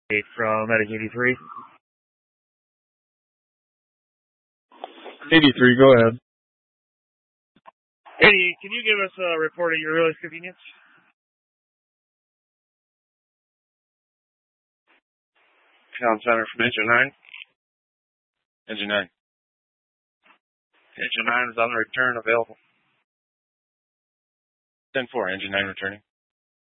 from Medic 83. 83, go ahead. 88, can you give us a report at your earliest convenience? Town Center from Engine 9. Engine 9. Engine 9 is on the return, available. 10-4, Engine 9 returning.